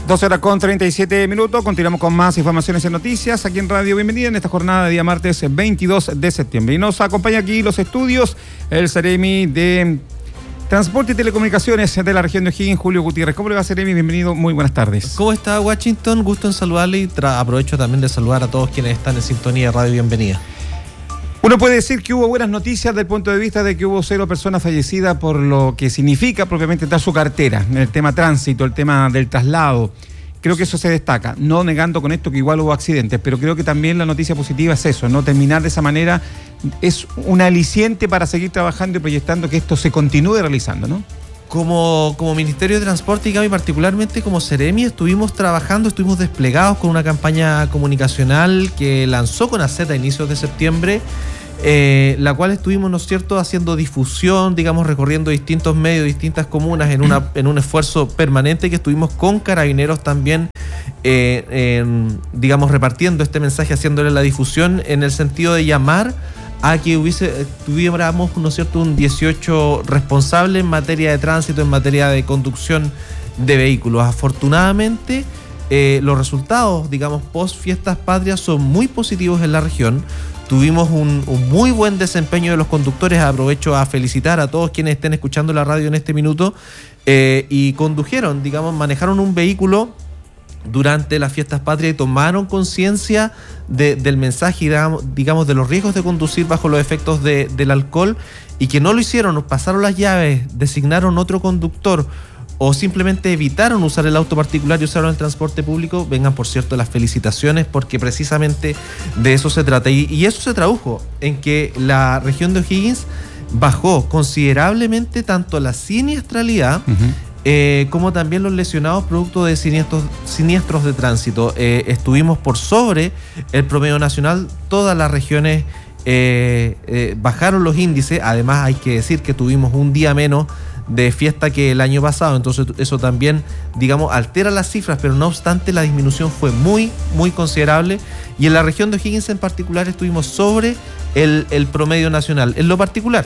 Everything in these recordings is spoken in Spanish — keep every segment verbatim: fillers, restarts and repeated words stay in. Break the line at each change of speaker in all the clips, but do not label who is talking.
doce horas con treinta y siete minutos, continuamos con más informaciones en noticias aquí en Radio Bienvenida en esta jornada de día martes veintidós de septiembre. Y nos acompaña aquí los estudios el Seremi de Transporte y Telecomunicaciones de la región de O'Higgins, Julio Gutiérrez. ¿Cómo le va, Seremi? Bienvenido, muy buenas tardes.
¿Cómo está, Washington? Gusto en saludarle y tra- aprovecho también de saludar a todos quienes están en sintonía de Radio Bienvenida.
Uno puede decir que hubo buenas noticias desde el punto de vista de que hubo cero personas fallecidas por lo que significa propiamente tal su cartera, en el tema tránsito, el tema del traslado. Creo que eso se destaca, no negando con esto que igual hubo accidentes, pero creo que también la noticia positiva es eso, no terminar de esa manera es un aliciente para seguir trabajando y proyectando que esto se continúe realizando, ¿no?
Como, como Ministerio de Transporte y particularmente como Seremi estuvimos trabajando, estuvimos desplegados con una campaña comunicacional que lanzó CONACET a inicios de septiembre, eh, la cual estuvimos, ¿no es cierto?, haciendo difusión, digamos, recorriendo distintos medios, distintas comunas en, una, en un esfuerzo permanente que estuvimos con Carabineros también, eh, eh, digamos, repartiendo este mensaje, haciéndole la difusión en el sentido de llamar a que hubiese, tuviéramos, ¿no es cierto?, un dieciocho responsable en materia de tránsito, en materia de conducción de vehículos. Afortunadamente, eh, los resultados, digamos, post Fiestas Patrias son muy positivos en la región. Tuvimos un, un muy buen desempeño de los conductores. Aprovecho a felicitar a todos quienes estén escuchando la radio en este minuto eh, y condujeron, digamos, manejaron un vehículo durante las Fiestas Patrias y tomaron conciencia de, del mensaje, digamos, digamos, de los riesgos de conducir bajo los efectos de, del alcohol, y que no lo hicieron, pasaron las llaves, designaron otro conductor o simplemente evitaron usar el auto particular y usaron el transporte público. Vengan, por cierto, las felicitaciones, porque precisamente de eso se trata. Y, y eso se tradujo en que la región de O'Higgins bajó considerablemente tanto la siniestralidad uh-huh. Eh, como también los lesionados producto de siniestros, siniestros de tránsito. Eh, estuvimos por sobre el promedio nacional, todas las regiones eh, eh, bajaron los índices. Además, hay que decir que tuvimos un día menos de fiesta que el año pasado, entonces eso también, digamos, altera las cifras, pero no obstante la disminución fue muy, muy considerable, y en la región de O'Higgins en particular estuvimos sobre el, el promedio nacional. En lo particular,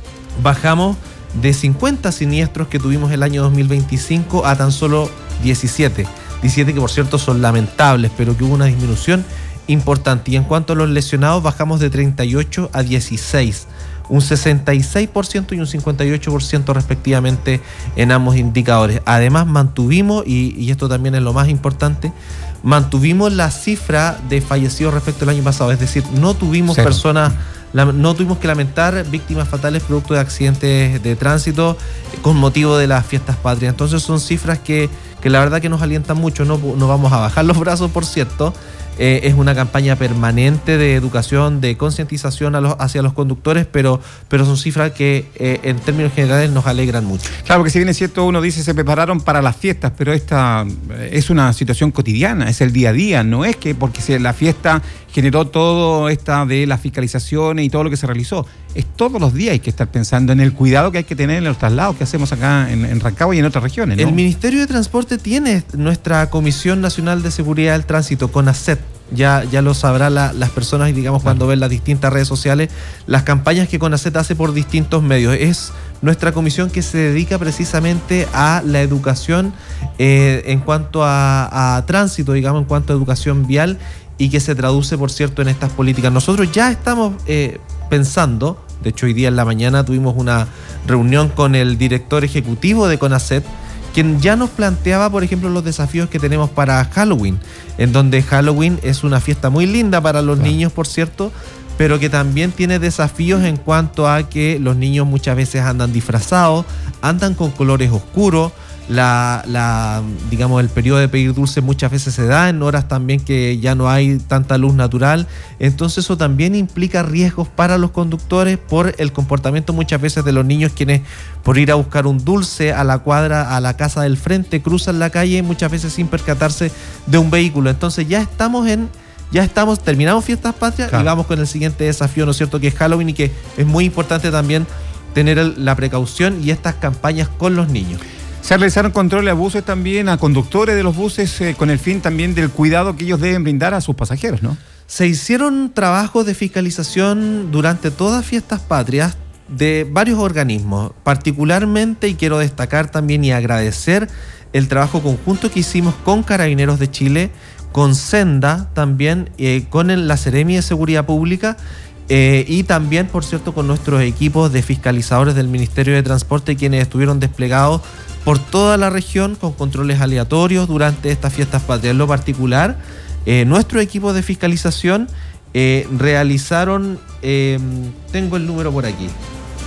bajamos de cincuenta siniestros que tuvimos el año dos mil veinticinco a tan solo diecisiete. diecisiete que por cierto son lamentables, pero que hubo una disminución importante. Y en cuanto a los lesionados, bajamos de treinta y ocho a dieciséis. Un sesenta y seis por ciento y un cincuenta y ocho por ciento respectivamente en ambos indicadores. Además mantuvimos, y, y esto también es lo más importante, mantuvimos la cifra de fallecidos respecto al año pasado. Es decir, no tuvimos Cero. personas... No tuvimos que lamentar víctimas fatales producto de accidentes de tránsito con motivo de las Fiestas Patrias. Entonces son cifras que, que la verdad que nos alientan mucho. No, no vamos a bajar los brazos, por cierto. Eh, es una campaña permanente de educación, de concientización a los, hacia los conductores, pero, pero son cifras que eh, en términos generales nos alegran mucho.
Claro, que si bien es cierto, uno dice se prepararon para las fiestas, pero esta es una situación cotidiana, es el día a día, no es que porque se, la fiesta generó todo esta de las fiscalizaciones y todo lo que se realizó. Es todos los días hay que estar pensando en el cuidado que hay que tener en los traslados que hacemos acá en, en Rancagua y en otras regiones, ¿no?
El Ministerio de Transporte tiene nuestra Comisión Nacional de Seguridad del Tránsito, CONACET. Ya, ya lo sabrán la, las personas, digamos, claro, cuando ven las distintas redes sociales, las campañas que CONACET hace por distintos medios. Es nuestra comisión que se dedica precisamente a la educación eh, en cuanto a, a tránsito, digamos, en cuanto a educación vial, y que se traduce, por cierto, en estas políticas. Nosotros ya estamos eh, pensando, de hecho hoy día en la mañana tuvimos una reunión con el director ejecutivo de CONACET, quien ya nos planteaba, por ejemplo, los desafíos que tenemos para Halloween, en donde Halloween es una fiesta muy linda para los claro. niños, por cierto, pero que también tiene desafíos en cuanto a que los niños muchas veces andan disfrazados, andan con colores oscuros. La, la, digamos, el periodo de pedir dulce muchas veces se da en horas también que ya no hay tanta luz natural, entonces eso también implica riesgos para los conductores por el comportamiento muchas veces de los niños, quienes por ir a buscar un dulce a la cuadra, a la casa del frente, cruzan la calle muchas veces sin percatarse de un vehículo. Entonces ya estamos en Ya estamos, terminamos Fiestas Patrias, claro, y vamos con el siguiente desafío, ¿no es cierto?, que es Halloween, y que es muy importante también tener el, la precaución y estas campañas con los niños.
Se realizaron controles a buses también, a conductores de los buses, eh, con el fin también del cuidado que ellos deben brindar a sus pasajeros, ¿no?
Se hicieron trabajos de fiscalización durante todas Fiestas Patrias, de varios organismos, particularmente, y quiero destacar también y agradecer el trabajo conjunto que hicimos con Carabineros de Chile, con Senda también, eh, con el, la Seremi de Seguridad Pública, eh, y también, por cierto, con nuestros equipos de fiscalizadores del Ministerio de Transporte, quienes estuvieron desplegados por toda la región con controles aleatorios durante estas fiestas patrias. En lo particular, eh, nuestro equipo de fiscalización eh, realizaron, eh, tengo el número por aquí,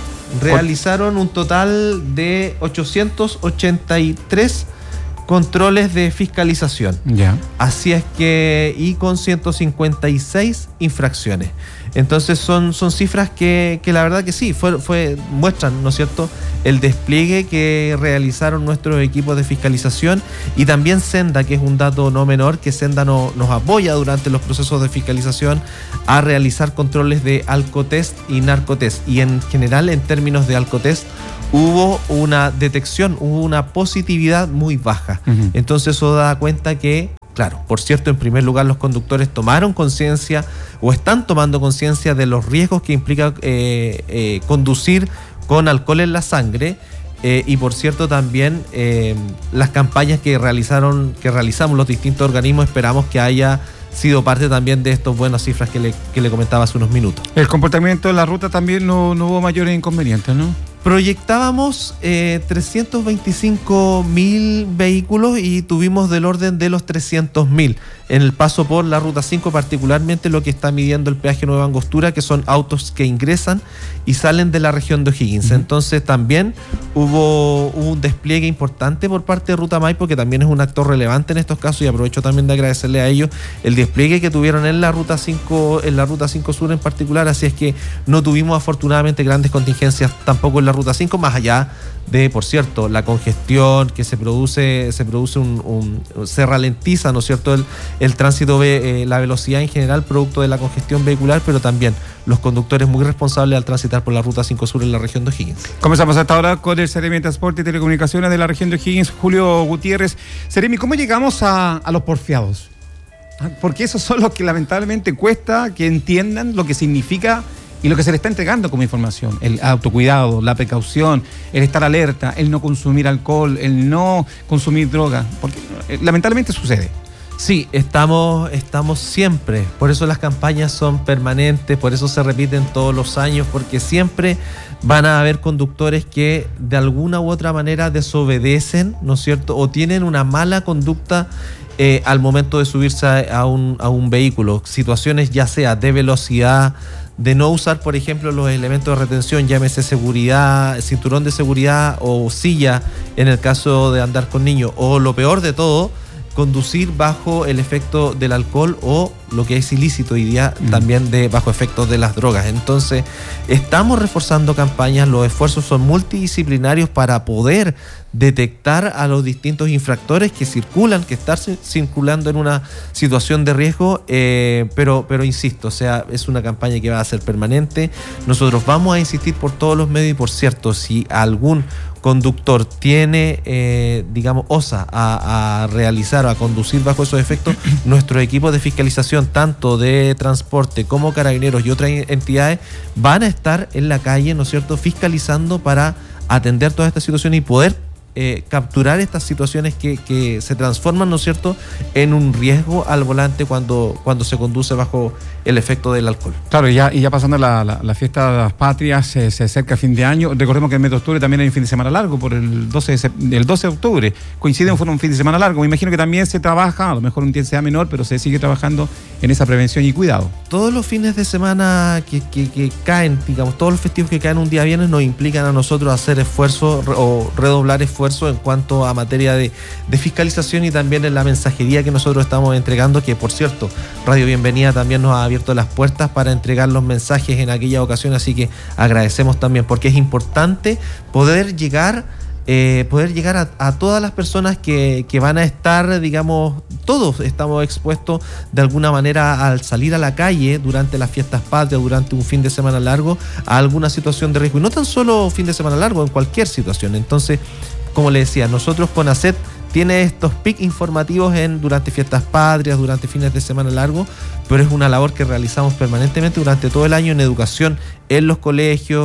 realizaron un total de ochocientos ochenta y tres controles de fiscalización.
Ya.
Así es que, y con ciento cincuenta y seis infracciones. Entonces son, son cifras que, que la verdad que sí, fue, fue, muestran, ¿no es cierto?, el despliegue que realizaron nuestros equipos de fiscalización, y también Senda, que es un dato no menor, que Senda no, nos apoya durante los procesos de fiscalización a realizar controles de alcotest y narcotest. Y en general, en términos de alcotest, hubo una detección, hubo una positividad muy baja. Uh-huh. Entonces eso da cuenta que, claro, por cierto, en primer lugar, los conductores tomaron conciencia o están tomando conciencia de los riesgos que implica eh, eh, conducir con alcohol en la sangre, eh, y por cierto también eh, las campañas que realizaron, que realizamos los distintos organismos, esperamos que haya sido parte también de estas buenas cifras que le, que le comentaba hace unos minutos.
El comportamiento de la ruta también no, no hubo mayores inconvenientes, ¿no?
Proyectábamos eh, trescientos veinticinco mil vehículos y tuvimos del orden de los trescientos mil en el paso por la Ruta cinco, particularmente lo que está midiendo el peaje Nueva Angostura, que son autos que ingresan y salen de la región de O'Higgins. Uh-huh. Entonces también hubo, hubo un despliegue importante por parte de Ruta Maipo, que también es un actor relevante en estos casos, y aprovecho también de agradecerle a ellos el despliegue que tuvieron en la Ruta cinco, en la Ruta cinco Sur en particular. Así es que no tuvimos afortunadamente grandes contingencias tampoco en la Ruta cinco, más allá de, por cierto, la congestión que se produce, se produce un, un se ralentiza, ¿no es cierto?, el, el tránsito, eh, la velocidad en general, producto de la congestión vehicular, pero también los conductores muy responsables al transitar por la Ruta cinco Sur en la región de O'Higgins.
Comenzamos hasta ahora con el Seremi de Transporte y Telecomunicaciones de la región de O'Higgins, Julio Gutiérrez. Seremi, ¿cómo llegamos a, a los porfiados? Porque esos son los que lamentablemente cuesta que entiendan lo que significa y lo que se le está entregando como información: el autocuidado, la precaución, el estar alerta, el no consumir alcohol, el no consumir droga, porque eh, lamentablemente sucede.
Sí, estamos, estamos siempre, por eso las campañas son permanentes, por eso se repiten todos los años, porque siempre van a haber conductores que de alguna u otra manera desobedecen, ¿no es cierto?, o tienen una mala conducta eh, al momento de subirse a, a, un, a un vehículo. Situaciones ya sea de velocidad, de no usar, por ejemplo, los elementos de retención, llámese seguridad, cinturón de seguridad o silla en el caso de andar con niños, o lo peor de todo, conducir bajo el efecto del alcohol, o lo que es ilícito hoy día, mm. también de bajo efectos de las drogas. Entonces, estamos reforzando campañas, los esfuerzos son multidisciplinarios para poder detectar a los distintos infractores que circulan, que están circulando en una situación de riesgo, eh, pero, pero insisto, o sea, es una campaña que va a ser permanente. Nosotros vamos a insistir por todos los medios, y por cierto, si algún conductor tiene, eh, digamos, osa a, a realizar o a conducir bajo esos efectos, nuestros equipos de fiscalización, tanto de transporte como Carabineros y otras entidades, van a estar en la calle, ¿no es cierto?, fiscalizando para atender todas estas situaciones y poder Eh, capturar estas situaciones que, que se transforman, ¿no es cierto?, en un riesgo al volante cuando, cuando se conduce bajo el efecto del alcohol.
Claro, y ya, y ya pasando la, la, la fiesta de las patrias, eh, se acerca fin de año. Recordemos que el mes de octubre también hay un fin de semana largo, por el doce de, el doce de octubre. Coinciden, fue un fin de semana largo. Me imagino que también se trabaja, a lo mejor un intensidad menor, pero se sigue trabajando en esa prevención y cuidado.
Todos los fines de semana que, que, que caen, digamos, todos los festivos que caen un día viernes nos implican a nosotros hacer esfuerzo o redoblar esfuerzo en cuanto a materia de, de fiscalización, y también en la mensajería que nosotros estamos entregando, que por cierto, Radio Bienvenida también nos ha abierto las puertas para entregar los mensajes en aquella ocasión, así que agradecemos también, porque es importante poder llegar Eh, poder llegar a, a todas las personas que, que van a estar, digamos, todos estamos expuestos de alguna manera al salir a la calle durante las fiestas patrias, durante un fin de semana largo, a alguna situación de riesgo, y no tan solo fin de semana largo, en cualquier situación. Entonces, como le decía, nosotros con CONACET tiene estos pics informativos en durante fiestas patrias, durante fines de semana largo, pero es una labor que realizamos permanentemente durante todo el año en educación, en los colegios,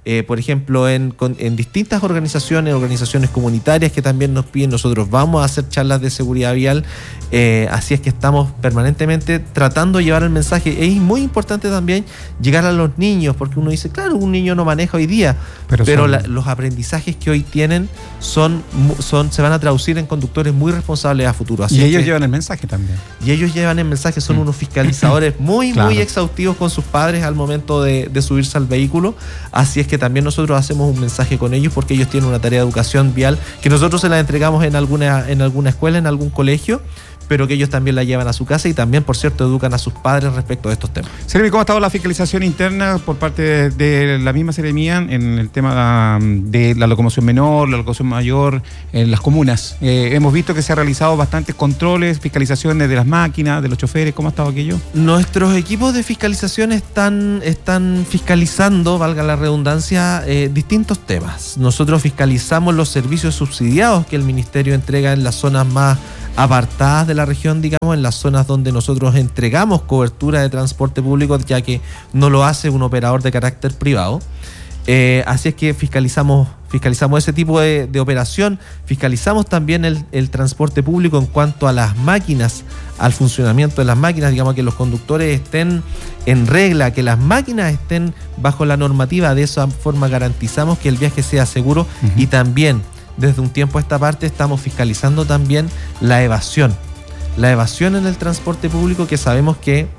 eh, por ejemplo, en, con, en distintas organizaciones, organizaciones comunitarias que también nos piden, nosotros vamos a hacer charlas de seguridad vial, eh, así es que estamos permanentemente tratando de llevar el mensaje. Es muy importante también llegar a los niños, porque uno dice, claro, un niño no maneja hoy día, pero, pero son... la, los aprendizajes que hoy tienen son, son, se van a traducir en conductores muy responsables a futuro. Así
y ellos
que,
llevan el mensaje también.
Y ellos llevan el mensaje, son mm. unos fiscalizadores muy, claro. muy exhaustivos con sus padres al momento de, de subirse al vehículo. Así es que también nosotros hacemos un mensaje con ellos, porque ellos tienen una tarea de educación vial que nosotros se la entregamos en alguna, en alguna escuela, en algún colegio, pero que ellos también la llevan a su casa y también, por cierto, educan a sus padres respecto de estos temas.
Seremi, ¿cómo ha estado la fiscalización interna por parte de, de la misma Seremía en el tema de la locomoción menor, la locomoción mayor en las comunas? Eh, hemos visto que se han realizado bastantes controles, fiscalizaciones de las máquinas, de los choferes. ¿Cómo ha estado aquello?
Nuestros equipos de fiscalización están, están fiscalizando, valga la redundancia, eh, distintos temas. Nosotros fiscalizamos los servicios subsidiados que el Ministerio entrega en las zonas más apartadas de la región, digamos, en las zonas donde nosotros entregamos cobertura de transporte público, ya que no lo hace un operador de carácter privado. Eh, así es que fiscalizamos, fiscalizamos ese tipo de, de operación, fiscalizamos también el, el transporte público en cuanto a las máquinas, al funcionamiento de las máquinas, digamos, que los conductores estén en regla, que las máquinas estén bajo la normativa. De esa forma garantizamos que el viaje sea seguro. Uh-huh. Y también, desde un tiempo a esta parte, estamos fiscalizando también la evasión. La evasión en el transporte público, que sabemos que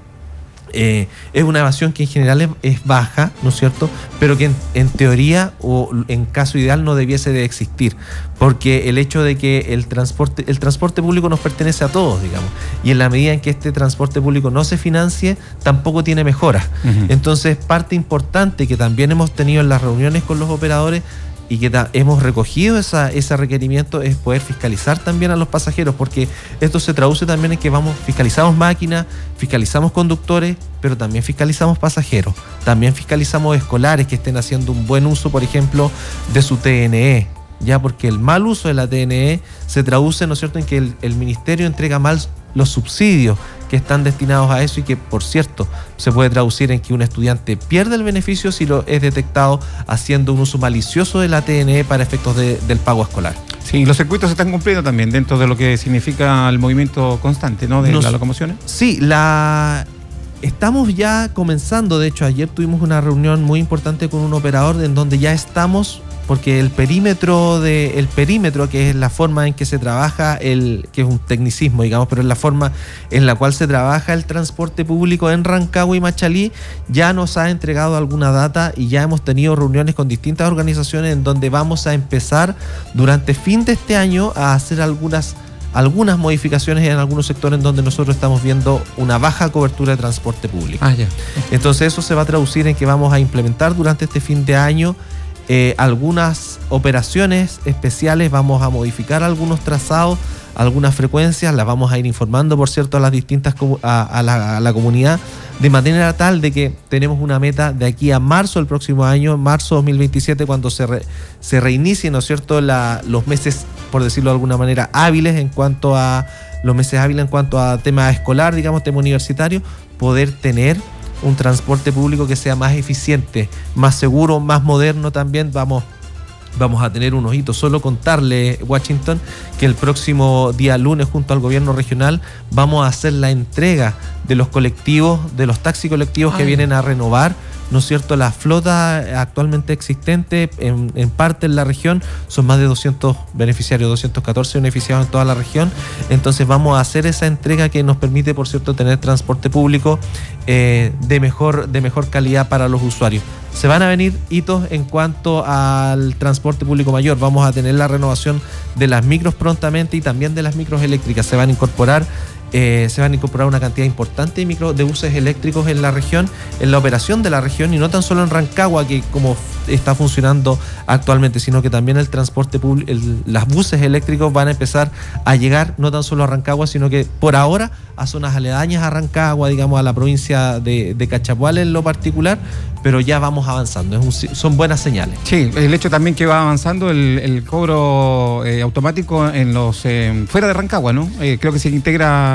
eh, es una evasión que en general es, es baja, ¿no es cierto? Pero que en, en teoría o en caso ideal no debiese de existir. Porque el hecho de que el transporte, el transporte público nos pertenece a todos, digamos. Y en la medida en que este transporte público no se financie, tampoco tiene mejoras. Uh-huh. Entonces, parte importante que también hemos tenido en las reuniones con los operadores y que ta- hemos recogido esa, ese requerimiento es poder fiscalizar también a los pasajeros, porque esto se traduce también en que vamos, fiscalizamos máquinas, fiscalizamos conductores, pero también fiscalizamos pasajeros, también fiscalizamos escolares que estén haciendo un buen uso, por ejemplo, de su T N E, ya, porque el mal uso de la T N E se traduce, ¿no es cierto?, en que el, el ministerio entrega mal los subsidios que están destinados a eso, y que, por cierto, se puede traducir en que un estudiante pierde el beneficio si lo es detectado haciendo un uso malicioso de la T N E para efectos de, del pago escolar.
Sí, los circuitos se están cumpliendo también dentro de lo que significa el movimiento constante, ¿no?, de Nos, las locomociones.
Sí, la... estamos ya comenzando. De hecho, ayer tuvimos una reunión muy importante con un operador en donde ya estamos, porque el perímetro de el perímetro que es la forma en que se trabaja el que es un tecnicismo, digamos, pero es la forma en la cual se trabaja el transporte público en Rancagua y Machalí, ya nos ha entregado alguna data y ya hemos tenido reuniones con distintas organizaciones en donde vamos a empezar durante fin de este año a hacer algunas algunas modificaciones en algunos sectores en donde nosotros estamos viendo una baja cobertura de transporte público.
Ah, ya.
Entonces eso se va a traducir en que vamos a implementar durante este fin de año Eh, algunas operaciones especiales, vamos a modificar algunos trazados, algunas frecuencias, las vamos a ir informando, por cierto, a las distintas a, a, la, a la comunidad, de manera tal de que tenemos una meta de aquí a marzo del próximo año, marzo dos mil veintisiete, cuando se, re, se reinicie, ¿no es cierto?, la, los meses, por decirlo de alguna manera, hábiles en cuanto a los meses hábiles en cuanto a tema escolar, digamos, tema universitario, poder tener un transporte público que sea más eficiente, más seguro, más moderno también. Vamos, vamos a tener unos hitos. Solo contarle, Washington, que el próximo día lunes, junto al gobierno regional, vamos a hacer la entrega de los colectivos, de los taxis colectivos Ay. que vienen a renovar, ¿no es cierto?, la flota actualmente existente en, en parte en la región. Son más de doscientos beneficiarios, doscientos catorce beneficiados en toda la región. Entonces vamos a hacer esa entrega que nos permite, por cierto, tener transporte público eh, de mejor, de mejor calidad para los usuarios. Se van a venir hitos en cuanto al transporte público mayor. Vamos a tener la renovación de las micros prontamente y también de las micros eléctricas. Se van a incorporar Eh, se van a incorporar una cantidad importante de micro de buses eléctricos en la región, en la operación de la región, y no tan solo en Rancagua, que como está funcionando actualmente, sino que también el transporte público, el, las buses eléctricos van a empezar a llegar no tan solo a Rancagua, sino que por ahora a zonas aledañas a Rancagua, digamos a la provincia de, de Cachapual en lo particular, pero ya vamos avanzando. Es un, son buenas señales.
Sí, el hecho también que va avanzando el, el cobro eh, automático en los eh, fuera de Rancagua, ¿no? Eh, creo que se integra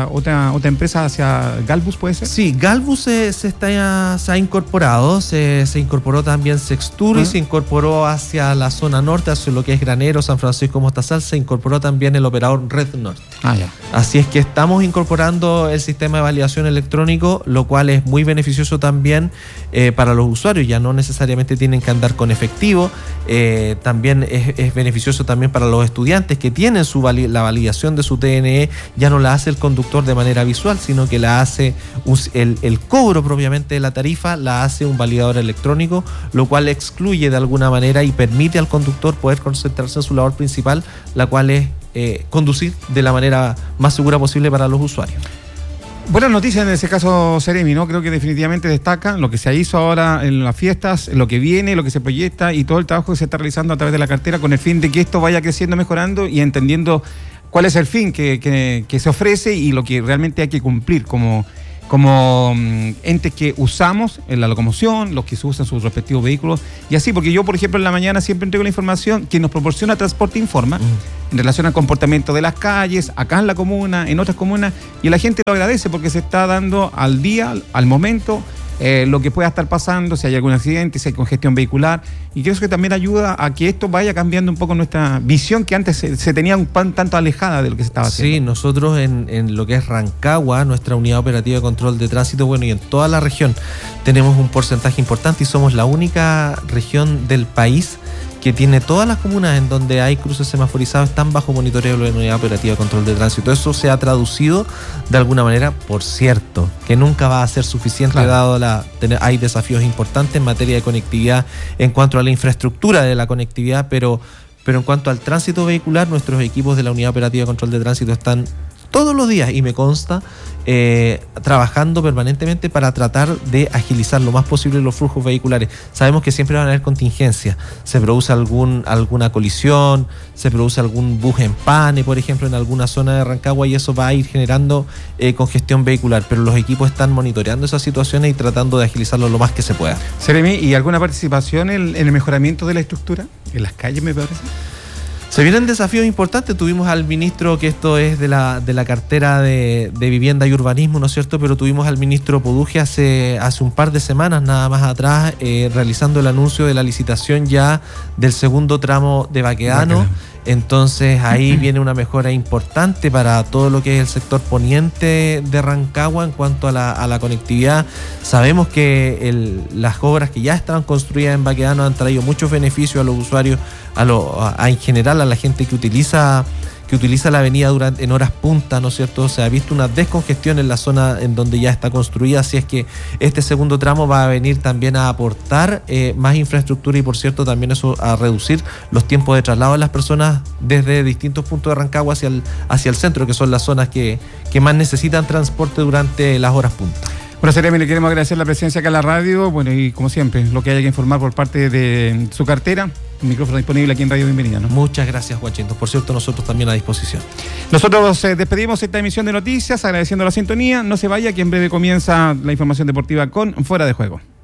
otra otra otra empresa hacia Galbus, ¿puede ser?
Sí, Galbus se, se, está, se ha incorporado, se, se incorporó también Sextur y uh-huh. se incorporó hacia la zona norte, hacia lo que es Granero, San Francisco Mostazal, se incorporó también el operador Red Norte.
Ah, ya.
Así es que estamos incorporando el sistema de validación electrónico, lo cual es muy beneficioso también eh, para los usuarios, ya no necesariamente tienen que andar con efectivo, eh, también es, es beneficioso también para los estudiantes que tienen su vali- la validación de su T N E, ya no la hace el conductor de manera visual, sino que la hace un, el, el cobro propiamente de la tarifa, la hace un validador electrónico, lo cual excluye de alguna manera y permite al conductor poder concentrarse en su labor principal, la cual es eh, conducir de la manera más segura posible para los usuarios.
Buenas noticias en ese caso, Seremi, ¿no? Creo que definitivamente destaca lo que se hizo ahora en las fiestas, lo que viene, lo que se proyecta y todo el trabajo que se está realizando a través de la cartera con el fin de que esto vaya creciendo, mejorando y entendiendo cuál es el fin que, que, que se ofrece y lo que realmente hay que cumplir como, como um, entes que usamos en la locomoción, los que se usan sus respectivos vehículos y así, porque yo, por ejemplo, en la mañana siempre entrego la información que nos proporciona Transporte Informa mm. en relación al comportamiento de las calles, acá en la comuna, en otras comunas, y la gente lo agradece porque se está dando al día, al momento, Eh, lo que pueda estar pasando, si hay algún accidente, si hay congestión vehicular, y creo que también ayuda a que esto vaya cambiando un poco nuestra visión que antes se, se tenía un pan tanto alejada de lo que se estaba haciendo.
Sí, nosotros en, en lo que es Rancagua, nuestra unidad operativa de control de tránsito, bueno, y en toda la región tenemos un porcentaje importante y somos la única región del país que tiene todas las comunas en donde hay cruces semaforizados, están bajo monitoreo de la unidad operativa de control de tránsito. Eso se ha traducido de alguna manera, por cierto, que nunca va a ser suficiente, claro, dado la tener, hay desafíos importantes en materia de conectividad en cuanto a la infraestructura de la conectividad, pero, pero en cuanto al tránsito vehicular, nuestros equipos de la unidad operativa de control de tránsito están todos los días, y me consta, eh, trabajando permanentemente para tratar de agilizar lo más posible los flujos vehiculares. Sabemos que siempre van a haber contingencias, se produce algún, alguna colisión, se produce algún bus empane, por ejemplo, en alguna zona de Rancagua, y eso va a ir generando eh, congestión vehicular, pero los equipos están monitoreando esas situaciones y tratando de agilizarlo lo más que se pueda.
Seremi, ¿y alguna participación en, en el mejoramiento de la estructura? ¿En las calles, me parece?
Se vienen desafíos importantes. Tuvimos al ministro, que esto es de la, de la cartera de, de Vivienda y Urbanismo, ¿no es cierto? Pero tuvimos al ministro Poduje hace, hace un par de semanas nada más atrás, eh, realizando el anuncio de la licitación ya del segundo tramo de Baquedano. Baquedano. Entonces ahí viene una mejora importante para todo lo que es el sector poniente de Rancagua en cuanto a la, a la conectividad. Sabemos que el, las obras que ya estaban construidas en Baquedano han traído muchos beneficios a los usuarios, a, lo, a, a en general a la gente que utiliza que utiliza la avenida durante, en horas punta, ¿no es cierto? Se ha visto una descongestión en la zona en donde ya está construida, así es que este segundo tramo va a venir también a aportar eh, más infraestructura y, por cierto, también eso a reducir los tiempos de traslado de las personas desde distintos puntos de Rancagua hacia el, hacia el centro, que son las zonas que, que más necesitan transporte durante las horas punta.
Bueno, Seremi, le queremos agradecer la presencia acá en la radio, bueno, y como siempre, lo que haya que informar por parte de su cartera, el micrófono disponible aquí en Radio Bienvenida, ¿no?
Muchas gracias, Guachito. Por cierto, nosotros también a disposición.
Nosotros eh, despedimos esta emisión de noticias, agradeciendo la sintonía. No se vaya, que en breve comienza la información deportiva con Fuera de Juego.